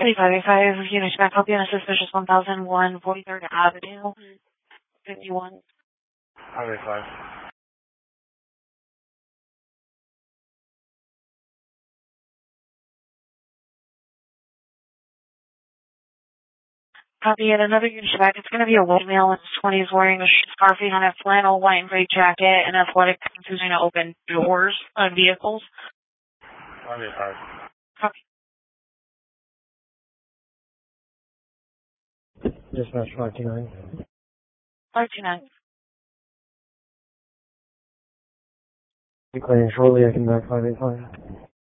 585, unit back up, unit suspicious 1001 43rd Avenue, 51. 585. Copy yet another unit back. It's going to be a white male in his 20s wearing a scarf on a flannel white and gray jacket and athletic pants using to open doors on vehicles. 585. Copy. Dispatch 529. 529. Declaring shortly, I can back 585.